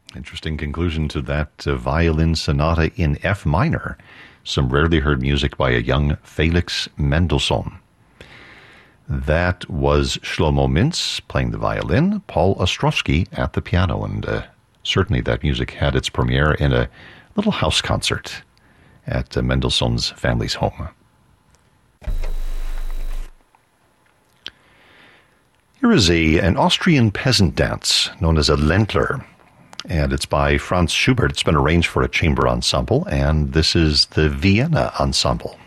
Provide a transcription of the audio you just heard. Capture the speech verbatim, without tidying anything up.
Interesting conclusion to that uh, violin sonata in F minor. Some rarely heard music by a young Felix Mendelssohn. That was Shlomo Mintz playing the violin, Paul Ostrowski at the piano, and uh, certainly that music had its premiere in a little house concert at uh, Mendelssohn's family's home. Here is a, an Austrian peasant dance known as a Ländler, and it's by Franz Schubert. It's been arranged for a chamber ensemble, and this is the Vienna Ensemble.